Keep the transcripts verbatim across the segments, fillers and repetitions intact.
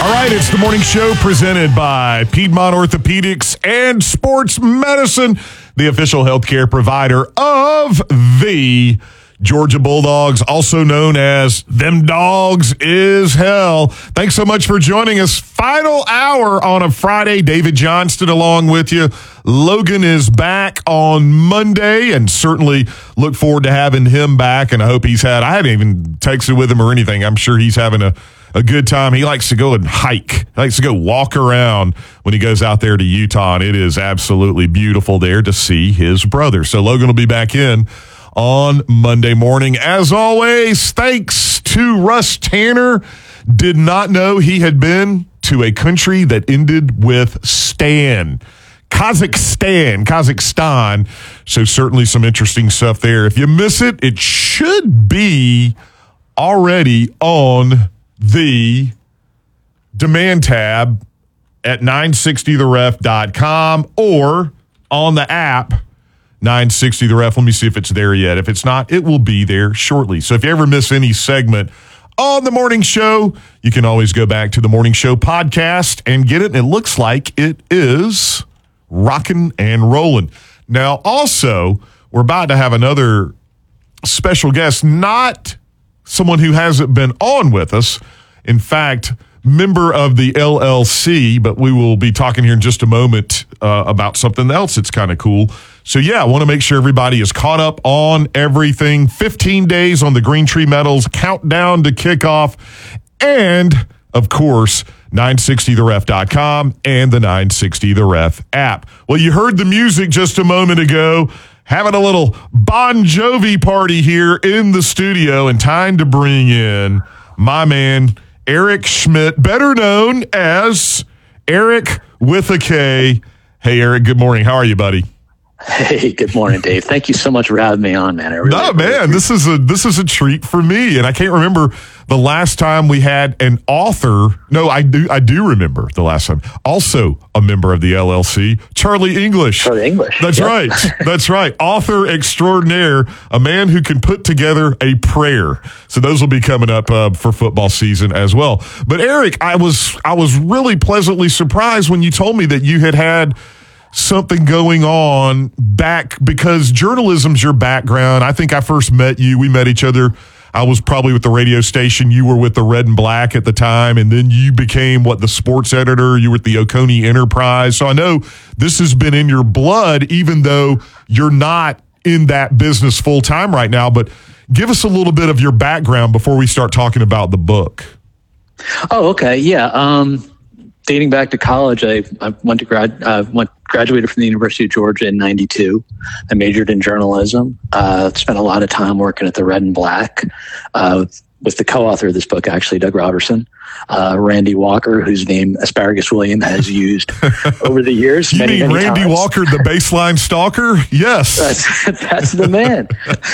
All right, it's the morning show presented by Piedmont Orthopedics and Sports Medicine, the official healthcare provider of the Georgia Bulldogs, also known as Them Dogs Is Hell. Thanks so much for joining us. Final hour on a Friday. David Johnston along with you. Logan is back on Monday, and certainly look forward to having him back. And I hope he's had, I haven't even texted with him or anything. I'm sure he's having a A good time. He likes to go and hike. He likes to go walk around when he goes out there to Utah, and it is absolutely beautiful there to see his brother. So Logan will be back in on Monday morning. As always, thanks to Russ Tanner. Did not know he had been to a country that ended with Stan. Kazakhstan, Kazakhstan. So certainly some interesting stuff there. If you miss it, it should be already on the demand tab at nine sixty the ref dot com or on the app nine sixty the ref. Let me see if it's there yet. If it's not, it will be there shortly. So if you ever miss any segment on the morning show, you can always go back to the morning show podcast and get it. And it looks like it is rocking and rolling. Now, also, we're about to have another special guest, not someone who hasn't been on with us. In fact, member of the L L C, but we will be talking here in just a moment uh, about something else that's kind of cool. So, yeah, I want to make sure everybody is caught up on everything. fifteen days on the Green Tree Metals, countdown to kickoff, and, of course, nine sixty the ref dot com and the nine sixty the ref app. Well, you heard the music just a moment ago. Having a little Bon Jovi party here in the studio, and time to bring in my man, Eric Schmidt, better known as Eric with a K. Hey, Eric, good morning. How are you, buddy? Hey, good morning, Dave. Thank you so much for having me on, man. I really, no, man, really this is a this is a treat for me, and I can't remember the last time we had an author. No, I do I do remember the last time. Also, a member of the L L C, Charlie English. Charlie English. That's yep. right. That's right. Author extraordinaire, a man who can put together a prayer. So those will be coming up uh, for football season as well. But Eric, I was I was really pleasantly surprised when you told me that you had had something going on back, because journalism's your background. I think I first met you. We met each other. I was probably with the radio station. You were with the Red and Black at the time. And then you became, what, the sports editor. You were at the Oconee Enterprise. So I know this has been in your blood, even though you're not in that business full time right now. But give us a little bit of your background before we start talking about the book. Oh, okay. Yeah. Um, dating back to college, I, I went to grad, uh, went graduated from the University of Georgia in ninety-two. I majored in journalism. Uh, spent a lot of time working at the Red and Black uh, with, with the co-author of this book, actually, Doug Robertson, uh, Randy Walker, whose name Asparagus William has used over the years. You many, mean many Randy times. Walker, the baseline stalker? Yes. That's, that's the man.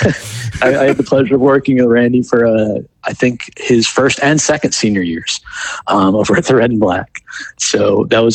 I, I had the pleasure of working with Randy for, uh, I think, his first and second senior years um, over at the Red and Black. So that was